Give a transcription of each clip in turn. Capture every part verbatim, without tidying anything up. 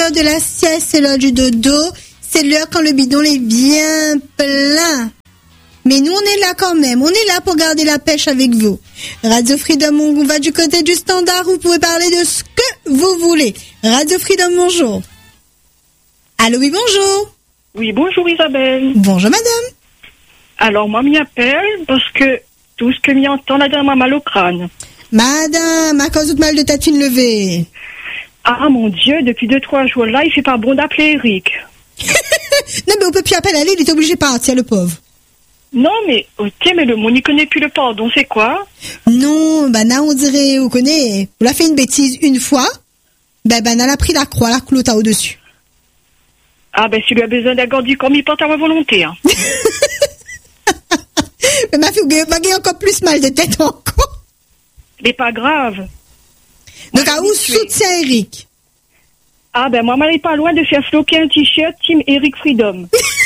l'heure de la sieste, c'est l'heure du dodo, c'est l'heure quand le bidon est bien plein. Mais nous, on est là quand même. On est là pour garder la pêche avec vous. Radio Freedom, on va du côté du standard. Vous pouvez parler de ce que vous voulez. Radio Freedom, bonjour. Allô, oui, bonjour. Oui, bonjour Isabelle. Bonjour madame. Alors, moi, m'y appelle parce que tout ce que m'y entend, la dame a mal au crâne. Madame, à cause de mal de tête une levée. Ah, mon Dieu, depuis deux, trois jours là, il fait pas bon d'appeler Eric. Non, mais on peut plus appeler aller, il est obligé de partir, le pauvre. Non, mais, ok, mais le monde, il connaît plus le pardon, c'est quoi? Non, ben là, on dirait, on connaît, on a fait une bêtise une fois, ben, ben, elle a pris la croix, la cloute au-dessus. Ah, ben, s'il lui a besoin d'un gant du corps, il porte à ma volonté, hein. Mais ma fille, elle a encore plus mal de tête encore. Mais pas grave. Donc, à où soutient Eric? Ah, ben, moi, m'allais pas loin de faire floquer un t-shirt Team Eric Freedom.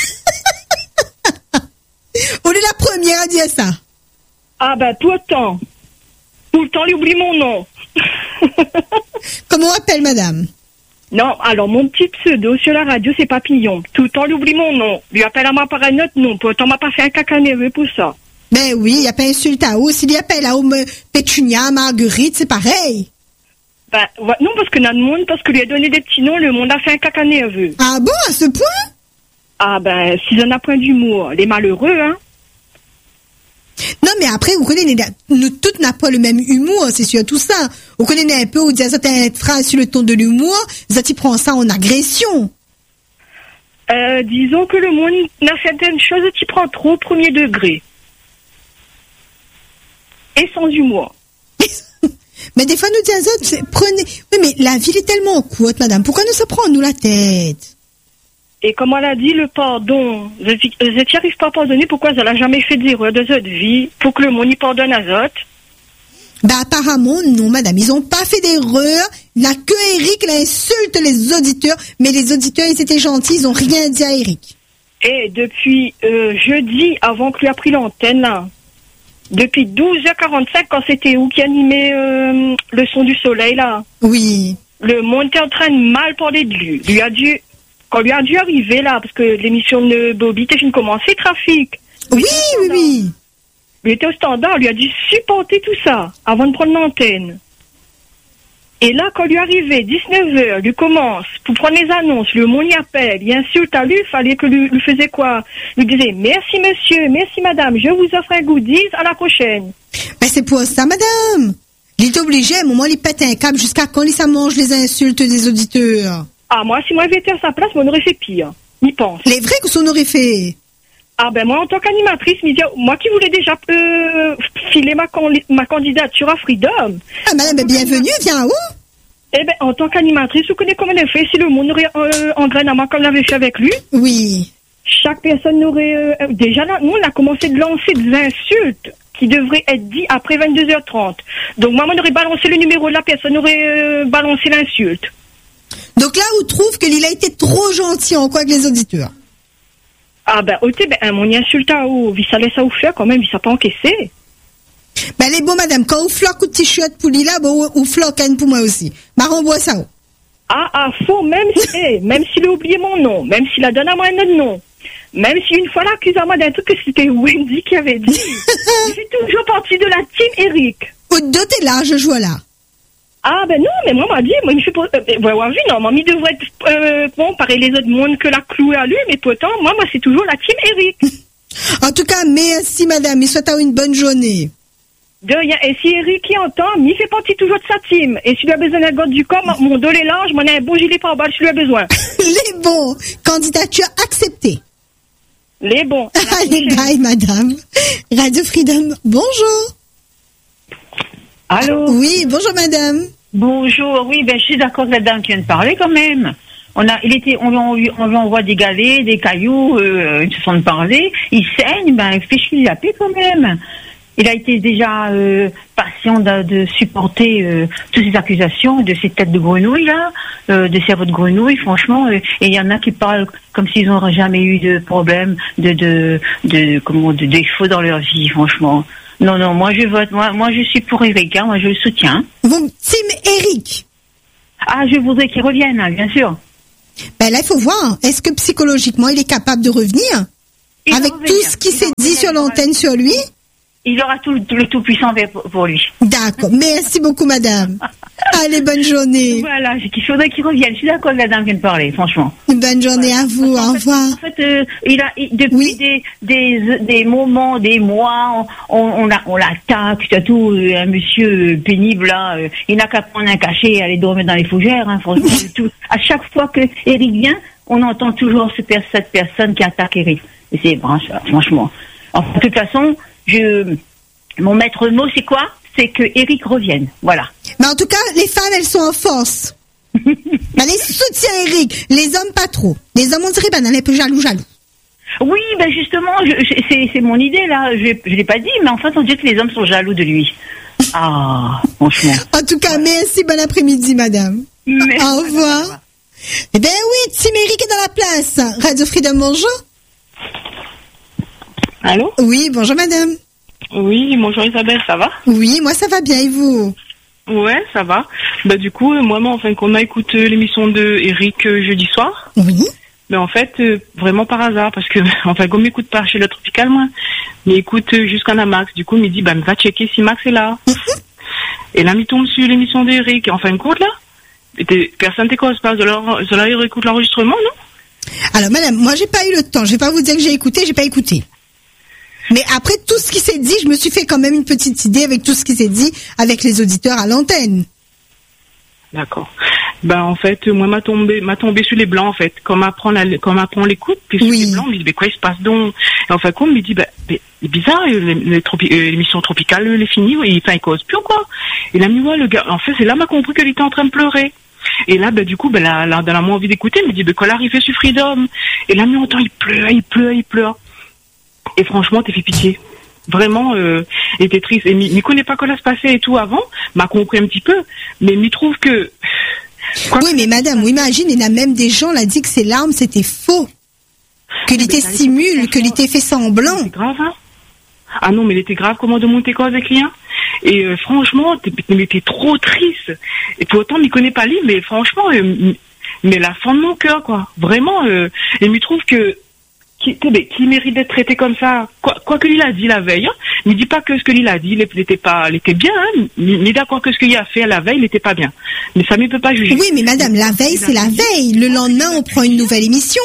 On est la première à dire ça. Ah, ben, tout le temps. Tout le temps, il oublie mon nom. Comment on appelle, madame? Non, alors, mon petit pseudo sur la radio, c'est Papillon. Tout le temps, il oublie mon nom. Lui appelle à moi par un autre nom. Pourtant, m'a pas fait un caca nerveux pour ça. Ben oui, il n'y a pas insulte à où. S'il y appelle à où Pétunia, Marguerite, c'est pareil. Ben, ouais, non, parce que dans le monde, parce que lui a donné des petits noms, le monde a fait un caca nerveux. Ah bon, à ce point? Ah ben, s'ils en a point d'humour, les malheureux, hein. Non, mais après, vous connaissez, nous toutes n'a pas le même humour, c'est sûr, tout ça. Vous connaissez un peu, vous dites certaines phrases sur le ton de l'humour, ça t'y prend ça en agression. Euh, disons que le monde n'a certaines choses qui prend trop au premier degré. Et sans humour. Mais des fois, nous disons, prenez, oui, mais la vie est tellement courte, madame, pourquoi nous ça prend, nous, la tête? Et comme elle a dit, le pardon, je n'y arrive pas à pardonner, pourquoi elle n'a jamais fait d'erreur de cette vie, pour que le monde y pardonne à Zot? Bah, apparemment, non, madame, ils ont pas fait d'erreur, il n'y a que Eric, il insulte les auditeurs, mais les auditeurs, ils étaient gentils, ils ont rien dit à Eric. Et depuis, euh, jeudi, avant que lui a pris l'antenne, là, depuis douze heures quarante-cinq, quand c'était où qui animait, euh, le son du soleil, là? Oui. Le monde était en train de mal parler de lui. Lui a dû, quand lui a dû arriver là, parce que l'émission de Bobby était une commencée trafic. Oui, oui, oui. Lui était au standard, lui a dû supporter tout ça avant de prendre l'antenne. Et là, quand lui arrivait, dix-neuf heures, lui commence, pour prendre les annonces, le monde y appelle, il insulte à lui, il fallait que lui, lui faisait quoi? Lui disait, merci monsieur, merci madame, je vous offre un goodies, à la prochaine. Ben c'est pour ça, madame. Il est obligé, à un moment, il pète un câble jusqu'à quand il ça mange les insultes des auditeurs. Ah, moi, si moi j'avais été à sa place, moi, on aurait fait pire. N'y pense. Les vrais que ça on aurait fait. Ah, ben, moi, en tant qu'animatrice, moi qui voulais déjà euh, filer ma, ma candidature à Freedom. Ah, madame, ben, bienvenue, viens où? Eh ben, en tant qu'animatrice, vous connaissez comment elle fait si le monde aurait euh, engraine à moi comme l'avait fait avec lui? Oui. Chaque personne aurait, euh, déjà, là, nous, on a commencé de lancer des insultes qui devraient être dites après vingt-deux heures trente. Donc, moi, on aurait balancé le numéro de la personne, aurait euh, balancé l'insulte. Donc là, on trouve qu'il a été trop gentil en quoi avec les auditeurs. Ah ben, ok, ben, mon insulte à où, il ça laisse à vous faire quand même, il s'est pas encaissé. Ben, les bon, madame, quand vous floque ou t-shirt pour lui là, bon, ou floque pour moi aussi. Marron bois ça. Ah, ah, faux, même si, même s'il a oublié mon nom, même s'il a donné à moi un autre nom, même si une fois là, accuse à moi d'un truc que c'était Wendy qui avait dit, je suis toujours partie de la team Eric. Ou deux, t'es là, je joue là. Ah ben non, mais moi m'a dit, moi il me fait pour, euh, avoir vu, non, mamie devrait être euh, bon, pareil les autres mondes que la clouée à lui, mais pourtant, moi, moi c'est toujours la team Eric. En tout cas, merci madame, et souhaite à une bonne journée. De rien, et si Eric qui entend, il fait partie toujours de sa team, et s'il a besoin d'un gars du corps, mon dos les large, m'en ai un beau gilet par balle, s'il a besoin. Les bons, candidature acceptée. Les bons. Allez, bye madame. Radio Freedom, bonjour. Allô? Oui, bonjour madame. Bonjour, oui, ben je suis d'accord avec la dame qui vient de parler quand même. On a, il était, on lui, on lui envoie des galets, des cailloux, euh, une façon de parler. Il saigne, ben il fait chier la paix quand même. Il a été déjà euh, patient de, de supporter euh, toutes ces accusations de ces têtes de grenouilles là, euh, de cerveaux de grenouilles, franchement. Euh, et il y en a qui parlent comme s'ils n'auraient jamais eu de problème, de, de, de, comment, de défauts dans leur vie, franchement. Non, non, moi je vote, moi, moi je suis pour Eric, hein, moi je le soutiens. Vous, team Eric. Ah, je voudrais qu'il revienne, hein, bien sûr. Ben là, il faut voir. Est-ce que psychologiquement, il est capable de revenir Il avec va tout revenir. ce qui Il s'est va dit revenir, sur il va l'antenne sur lui? Il aura tout, tout le tout-puissant pour, pour lui. D'accord. Merci beaucoup, madame. Allez, bonne journée. Voilà, il faudrait qu'il revienne. Je suis d'accord avec la dame qui vient de parler, franchement. Bonne journée à vous. Au revoir. En fait, euh, il a, il- depuis Oui. des, des, des moments, des mois, on, on, l'a- on l'attaque, surtout euh, un monsieur pénible, là, euh, il n'a qu'à prendre un cachet et aller dormir dans les fougères, hein, franchement. tout. À chaque fois que Eric vient, on entend toujours ce per- cette personne qui attaque Eric. Et c'est franch- franchement. Enfin, de toute façon, je, mon maître mot, c'est quoi? C'est que Eric revienne. Voilà. Mais en tout cas, les femmes, elles sont en force. Ben, les soutiens, Eric. Les hommes, pas trop. Les hommes, on dirait, ben, on est un peu jaloux, jaloux. Oui, ben justement, je, je- c'est, c'est mon idée là. Je, je l'ai pas dit, mais en fait, on dit que les hommes sont jaloux de lui. Ah, franchement. En tout cas, merci, bon après-midi, madame. Merci. Au revoir. Eh ben oui, Tim Eric est dans la place. Radio Freedom, bonjour. Allô? Oui, bonjour, madame. Oui, bonjour Isabelle, ça va? Oui, moi, ça va bien, et vous? Ouais, ça va. Bah du coup, euh, moi, moi, enfin, qu'on a écouté l'émission de Eric euh, jeudi soir. Oui. Mais en fait, euh, vraiment par hasard, parce que, enfin, comme il écoute pas chez le Tropical, moi, mais écoute euh, jusqu'en a Max. Du coup, il me dit, bah, va checker si Max est là. Et là, il tombe sur l'émission d'Eric. En fin de compte, là, et t'es- personne t'écoute pas. De leur, de leur écoute l'enregistrement, non? Alors, madame, moi, j'ai pas eu le temps. Je vais pas vous dire que j'ai écouté, j'ai pas écouté. Mais après tout ce qui s'est dit, je me suis fait quand même une petite idée avec tout ce qui s'est dit avec les auditeurs à l'antenne. D'accord. Ben en fait, moi m'a tombé, m'a tombé sur les blancs en fait. Comme apprend la, comme apprend l'écoute, puis sur Oui. les blancs, on me dit mais quoi il se passe donc? Et en fin de compte, on me dit ben, ben c'est bizarre, euh, les, les tropi- euh, l'émission tropicale, elle est finie, oui, enfin il cause plus ou quoi? Et là, moi le gars, en fait, c'est là m'a compris qu'il était en train de pleurer. Et là, ben du coup, ben là, là, dans la moins envie d'écouter, il me dit ben quand l'arrivée sur Freedom. Et là, on entend il pleure, il pleure, il pleure. Et franchement, t'es fait pitié. Vraiment, euh, il était triste. Et il ne connaît pas comment ça se passait et tout avant, m'a compris un petit peu, mais il trouve que... Quoi Oui, mais madame, vous imaginez, il y en a même des gens, l'a dit que ces larmes, c'était faux. Que Mais l'était ça, simule, que l'était fait semblant. C'est grave, hein? Ah non, mais il était grave, comment de monter quoi avec rien. Et euh, franchement, t'es- il était trop triste. Et pour autant, il ne connaît pas lui, mais franchement, euh, mais la fin de mon cœur, quoi. Vraiment, euh, et il trouve que qui, qui mérite d'être traité comme ça, quoi, quoi que lui a dit la veille, hein, ne dis pas que ce que lui a dit, il était pas, il était bien, hein, mais d'accord que ce qu'il a fait la veille, il n'était pas bien. Mais ça ne peut pas juger. Oui, mais madame, la veille, c'est la veille. Le lendemain, on prend une nouvelle émission.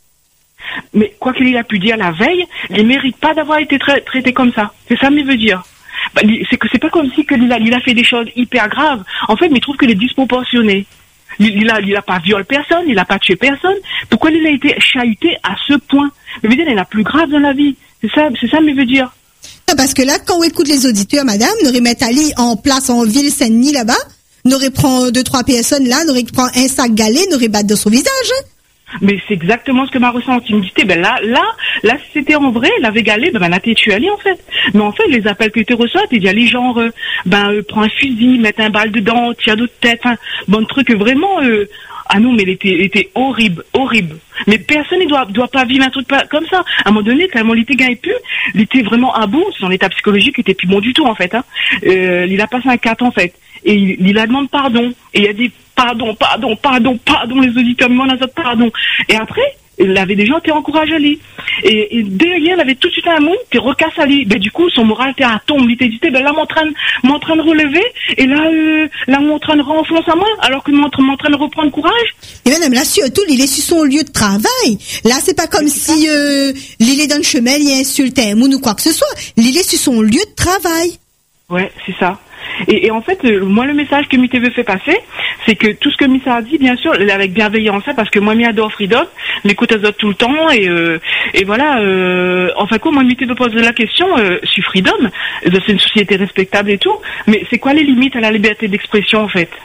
Mais quoi qu'il a pu dire la veille, il ne mérite pas d'avoir été tra- traité comme ça. C'est ça que je veux dire. Bah, il- c'est que c'est pas comme si que il a, il a fait des choses hyper graves. En fait, mais il trouve qu'il est disproportionné. Il, il a, il a pas violé personne, il a pas tué personne. Pourquoi il a été chahuté à ce point? Je veux dire, il a plus grave dans la vie. C'est ça, c'est ça que je veux dire. Non, parce que là, quand on écoute les auditeurs, madame, on aurait mettre Ali en place en ville Saint-Denis là-bas, on aurait prend deux, trois personnes là, on aurait prend un sac galé, on aurait battre de son visage. Hein. Mais c'est exactement ce que m'a ressenti. Il me dit, ben là, là, là, si c'était en vrai, il avait galé, ben, ben là, t'es tué Ali, en fait. Mais en fait, les appels que tu reçois, t'es dit, allez, genre, euh, ben, euh, prends un fusil, mets un balle dedans, tire d'autres têtes, enfin, bon truc, vraiment, euh, ah non, mais il était, il était horrible, horrible. Mais personne ne doit, doit pas vivre un truc pas, comme ça. À un moment donné, tellement il était gagné plus, il était vraiment à bout, son état psychologique était plus bon du tout, en fait, hein. Euh, il a passé un quatre, en fait. Et il, il a demandé pardon. Et il a dit, pardon, pardon, pardon, pardon, les auditeurs me demandent un autre pardon. Et après, il avait des gens qui encouragent à lui. Et, et derrière, il avait tout de suite un mot qui recasse à lui. Ben, du coup, son moral était à tombe. Il était dit, ben là, m'en train, m'en train de relever. Et là, euh, là, m'en train de renfoncer à moi. Alors que m'en m'en train de reprendre courage. Et madame, là, surtout, il est sur son lieu de travail. Là, c'est pas comme si, euh, il est dans le chemin, il insulte un moun ou quoi que ce soit. Il est sur son lieu de travail. Ouais, c'est ça. Et, et en fait, euh, moi, le message que Mité veut faire passer, c'est que tout ce que Missa a dit, bien sûr, avec bienveillance, hein, parce que moi, Mia adore Freedom, l'écoute aux autres tout le temps, et, euh, et voilà, euh, enfin quoi, moi, Mité veut poser la question, euh, sur Freedom, c'est une société respectable et tout, mais c'est quoi les limites à la liberté d'expression, en fait?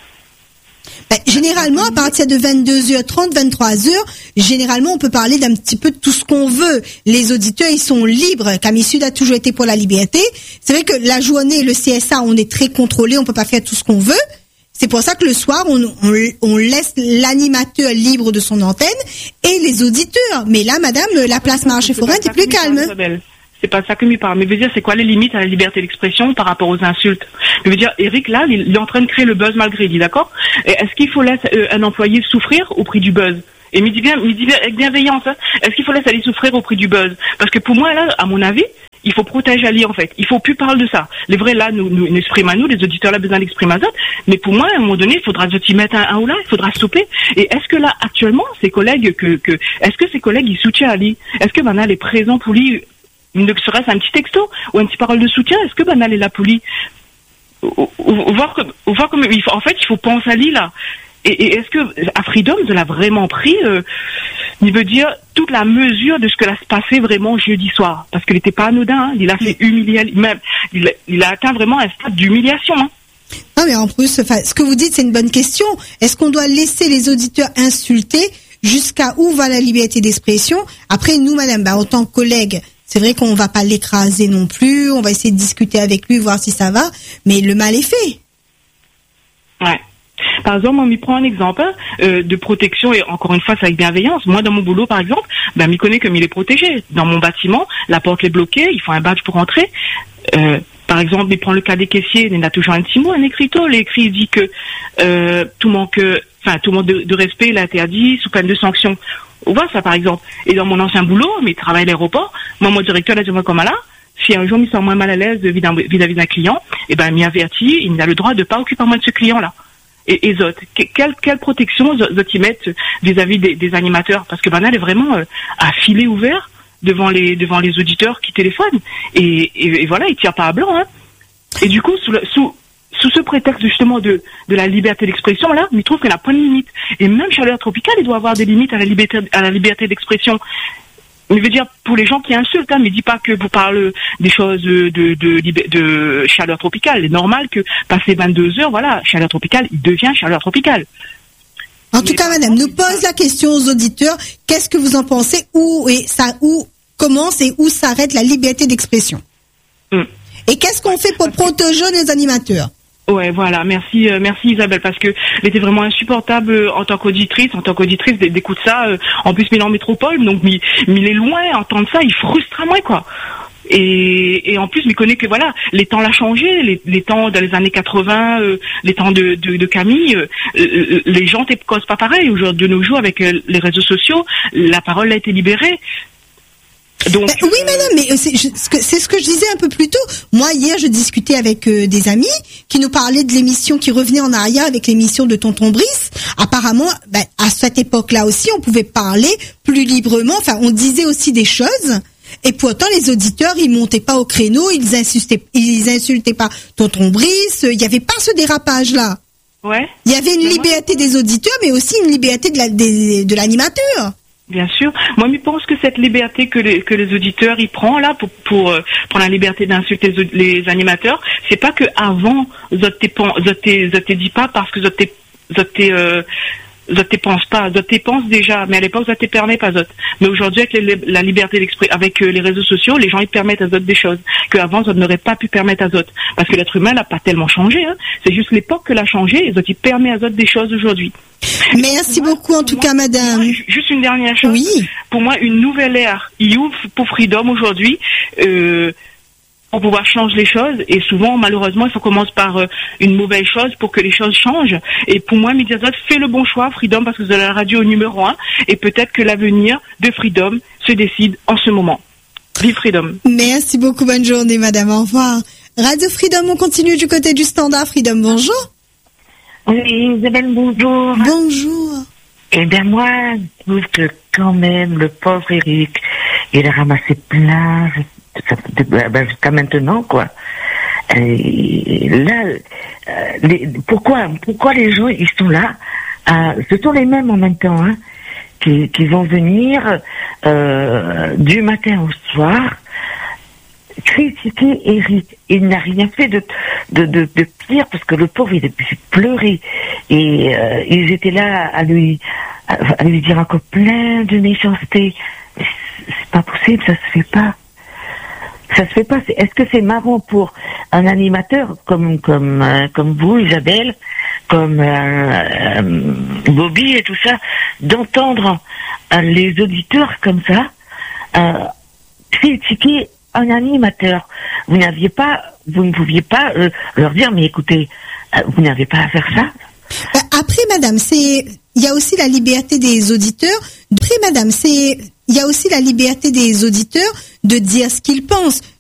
Ben, généralement, à partir de vingt-deux heures trente, vingt-trois heures, généralement, on peut parler d'un petit peu de tout ce qu'on veut. Les auditeurs, ils sont libres. Camille Sud a toujours été pour la liberté. C'est vrai que la journée, le C S A, on est très contrôlé, on peut pas faire tout ce qu'on veut. C'est pour ça que le soir, on, on, on laisse l'animateur libre de son antenne et les auditeurs. Mais là, madame, la place Marché Forain est plus calme. Isabelle. c'est pas ça que me parle. Mais veut dire, c'est quoi les limites à la liberté d'expression par rapport aux insultes? Je veux dire, Eric, là, il, il est en train de créer le buzz malgré lui, d'accord? Et est-ce qu'il faut laisser euh, un employé souffrir au prix du buzz? Et me dit bien, me dit bien avec bienveillance, hein, est-ce qu'il faut laisser aller souffrir au prix du buzz? Parce que pour moi, là, à mon avis, il faut protéger Ali, en fait. Il faut plus parler de ça. Les vrais, là, nous, nous, nous expriment à nous, les auditeurs, là, besoin d'exprimer à d'autres. Mais pour moi, à un moment donné, il faudra y mettre un, un ou là, il faudra stopper. Et est-ce que là, actuellement, ses collègues, que, que, est-ce que ses collègues, ils soutiennent Ali? Est-ce que Banal est présent pour lui, ne serait-ce un petit texto, ou un petit parole de soutien? Est-ce que Banal est là pour lui? Ou, ou, ou voir comme, ou voir comme, il faut, en fait, il faut penser à Ali, là. Et, et est-ce que, à Freedom, je l'a vraiment pris, euh, il veut dire toute la mesure de ce que là se passait vraiment jeudi soir, parce qu'il n'était pas anodin, hein, il a fait humilier, même, il a, il a atteint vraiment un stade d'humiliation. Hein. Non, mais en plus, enfin, ce que vous dites, c'est une bonne question. Est-ce qu'on doit laisser les auditeurs insulter? Jusqu'à où va la liberté d'expression? Après, nous, madame, bah, en tant que collègue, c'est vrai qu'on va pas l'écraser non plus, on va essayer de discuter avec lui, voir si ça va, mais le mal est fait. Ouais. Par exemple, on m'y prend un exemple hein, euh, de protection, et encore une fois, c'est avec bienveillance. Moi, dans mon boulot, par exemple, ben, m'y connaît comme il est protégé. Dans mon bâtiment, la porte est bloquée, il faut un badge pour entrer. Euh, par exemple, il prend le cas des caissiers, il y a toujours un petit mot, un écriteau. L'écrit dit que euh, tout manque, enfin, tout manque de, de respect, il a interdit sous peine de sanction. On voit ça, par exemple. Et dans mon ancien boulot, mais travaille à l'aéroport, moi, mon directeur, là, je vois comme là. Si un jour, il me sent moins mal à l'aise vis-à-vis d'un client, et ben, il m'y avertit, il n'a le droit de pas occuper moins de ce client-là. Et, et Zot, quelle, quelle protection Zot y mettent vis-à-vis des, des animateurs? Parce que Banal est vraiment euh, à filet ouvert devant les devant les auditeurs qui téléphonent. Et, et, et voilà, il tire pas à blanc. Hein. Et du coup, sous, le, sous sous ce prétexte justement de de la liberté d'expression, là, il trouve qu'il n'a pas de limite. Et même Chaleur Tropicale, il doit avoir des limites à la liberté à la liberté d'expression. Je veux dire, pour les gens qui insultent, hein, mais dis pas que vous parlez des choses de, de, de, de Chaleur Tropicale. C'est normal que, passé vingt-deux heures, voilà, Chaleur Tropicale, il devient Chaleur Tropicale. En mais tout cas, madame, nous pose la question aux auditeurs, qu'est-ce que vous en pensez, où, et ça, où commence et où s'arrête la liberté d'expression? Hum. Et qu'est-ce qu'on fait pour protéger les animateurs? Ouais, voilà, merci, euh, merci Isabelle, parce que elle était vraiment insupportable euh, en tant qu'auditrice, en tant qu'auditrice d'écouter ça. Euh, en plus, il est en métropole, donc il, il est loin, entendre ça, il frustre à moi, quoi. Et, et en plus, il connaît que voilà, les temps l'ont changé, les, les temps dans les années quatre-vingts, euh, les temps de, de, de Camille, euh, les gens ne causent pas pareil. Aujourd'hui, de nos jours, avec euh, les réseaux sociaux, la parole a été libérée. Donc, ben, oui, madame, mais c'est, je, c'est ce que je disais un peu plus tôt. Moi, hier, je discutais avec euh, des amis qui nous parlaient de l'émission qui revenait en arrière avec l'émission de Tonton Brice. Apparemment, ben, à cette époque-là aussi, on pouvait parler plus librement. Enfin, on disait aussi des choses. Et pourtant, les auditeurs, ils montaient pas au créneau, ils insultaient, ils insultaient pas Tonton Brice. Il y avait pas ce dérapage-là. Ouais. Il y avait une mais liberté moi... des auditeurs, mais aussi une liberté de, la, des, de l'animateur. Bien sûr. Moi, je pense que cette liberté que les, que les auditeurs y prennent là pour pour euh, prendre la liberté d'insulter les, les animateurs, c'est pas que avant Zot te dit pas parce que Zot te Zot te euh, Zot te pense pas, Zot te pense déjà, mais à l'époque Zot te permet pas Zot. Mais aujourd'hui avec les, la liberté d'expression, avec euh, les réseaux sociaux, les gens ils permettent à Zot des choses que avant Zot n'aurait pas pu permettre à Zot, parce que l'être humain n'a pas tellement changé. Hein. C'est juste l'époque que l'a changé et Zot il permet à Zot des choses aujourd'hui. Merci moi, beaucoup en tout moi, cas, madame. Moi, juste une dernière chose. Oui. Pour moi, une nouvelle ère, il ouvre pour Freedom aujourd'hui, euh, pour pouvoir changer les choses. Et souvent, malheureusement, ça commence par euh, une mauvaise chose pour que les choses changent. Et pour moi, Mediazot fait le bon choix, Freedom, parce que vous avez la radio numéro un. Et peut-être que l'avenir de Freedom se décide en ce moment. Vive Freedom. Merci beaucoup, bonne journée, madame. Au revoir. Radio Freedom, on continue du côté du standard. Freedom, bonjour. Oui, Isabelle, bonjour. Bonjour. Eh bien, moi, je trouve que quand même, le pauvre Eric, il a ramassé plein, ben, jusqu'à maintenant, quoi. Et là, les, pourquoi, pourquoi les gens, ils sont là, euh, ce sont les mêmes en même temps, hein, qui, qui vont venir euh, du matin au soir, critiquer Eric. Il n'a rien fait de, de, de, de pire, parce que le pauvre, il a pu pleurer. Et euh, ils étaient là à lui, à, à lui dire encore plein de méchanceté. C'est, c'est pas possible, ça se fait pas. Ça se fait pas. C'est, est-ce que c'est marrant pour un animateur comme comme euh, comme vous, Isabelle, comme euh, euh, Bobby et tout ça, d'entendre euh, les auditeurs comme ça euh, critiquer un animateur. Vous n'aviez pas, vous ne pouviez pas euh, leur dire, mais écoutez, euh, vous n'avez pas à faire ça. Après, madame, c'est, il y a aussi la liberté des auditeurs. Après, madame, c'est, il y a aussi la liberté des auditeurs de dire ce qu'ils pensent.